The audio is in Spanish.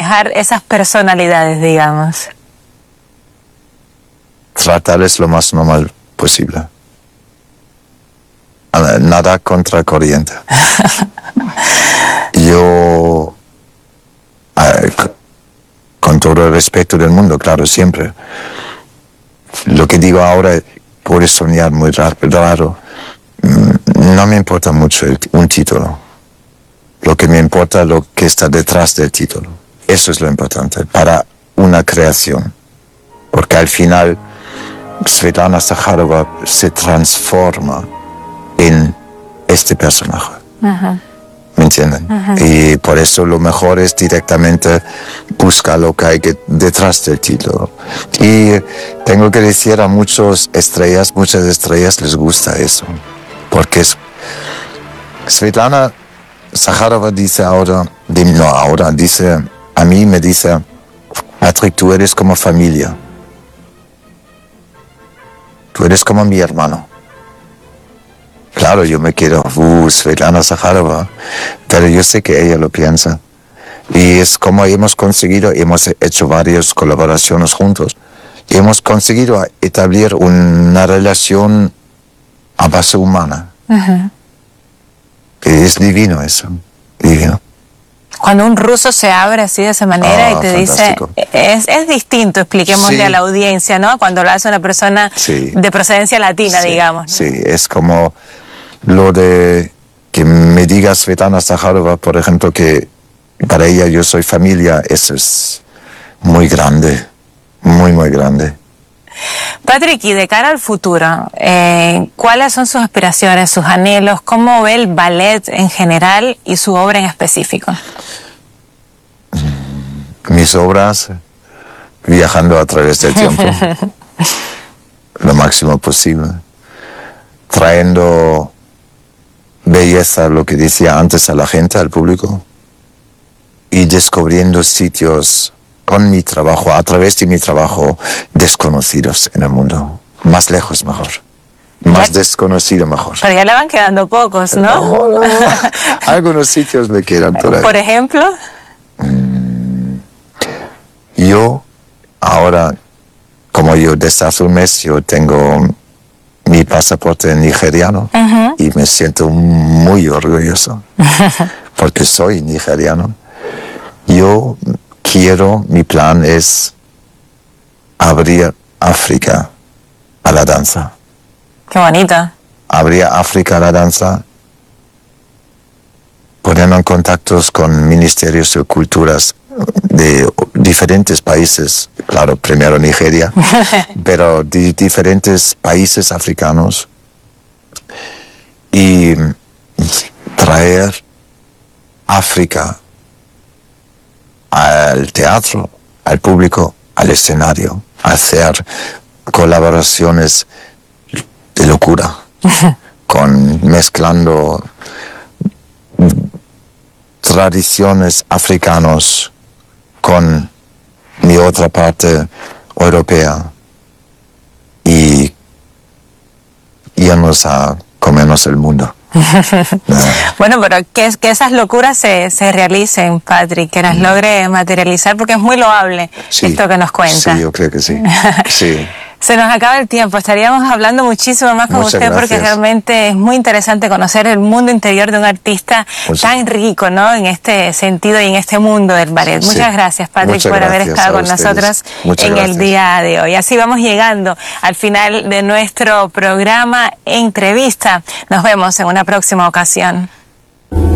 manejar esas personalidades, digamos? Tratarles lo más normal posible. Nada contracorriente. Yo, con todo el respeto del mundo, claro, siempre. Lo que digo ahora puede soñar muy raro. No me importa mucho un título. Lo que me importa es lo que está detrás del título. Eso es lo importante para una creación. Porque al final Svetlana Zakharova se transforma en este personaje. Ajá. ¿Me entienden? Ajá. Y por eso lo mejor es directamente buscar lo que hay detrás del título. Y tengo que decir a muchas estrellas les gusta eso. Porque Svetlana Zakharova dice a mí me dice, Patrick, tú eres como familia. Tú eres como mi hermano. Claro, yo me quiero, Svetlana Zakharova, pero yo sé que ella lo piensa. Y es como hemos hecho varias colaboraciones juntos, y hemos conseguido establecer una relación a base humana. Uh-huh. Es divino eso, divino. Cuando un ruso se abre así de esa manera y te fantástico. dice, es distinto, expliquémosle a la audiencia, ¿no? Cuando lo hace una persona de procedencia latina, digamos, ¿no? Sí, es como lo de que me diga Svetlana Zakharova, por ejemplo, que para ella yo soy familia, eso es muy grande, muy, muy grande. Patrick, y de cara al futuro, ¿cuáles son sus aspiraciones, sus anhelos? ¿Cómo ve el ballet en general y su obra en específico? Mis obras, viajando a través del tiempo, lo máximo posible, trayendo belleza, lo que decía antes, a la gente, al público, y descubriendo sitios con mi trabajo, a través de mi trabajo, desconocidos en el mundo. Más lejos mejor. Más desconocido mejor. Pero ya le van quedando pocos, ¿no? No. Algunos sitios me quedan todavía. ¿Por ejemplo? Yo, ahora, como yo desde hace un mes, yo tengo mi pasaporte nigeriano, uh-huh, y me siento muy orgulloso porque soy nigeriano. Yo mi plan es abrir África a la danza. Qué bonita. Abrir África a la danza, poniendo en contactos con ministerios de culturas de diferentes países, claro, primero Nigeria, pero de diferentes países africanos, y traer África al teatro, al público, al escenario, hacer colaboraciones de locura, mezclando tradiciones africanas con mi otra parte europea, y irnos a comernos el mundo. Bueno, pero que esas locuras se realicen, Patrick, que las logre materializar, porque es muy loable esto que nos cuenta. Sí, yo creo que sí. Sí. Se nos acaba el tiempo, estaríamos hablando muchísimo más con usted, porque realmente es muy interesante conocer el mundo interior de un artista tan rico, ¿no? En este sentido y en este mundo del ballet. Muchas gracias, Patrick, por haber estado con nosotros en el día de hoy. Así vamos llegando al final de nuestro programa Entrevista. Nos vemos en una próxima ocasión.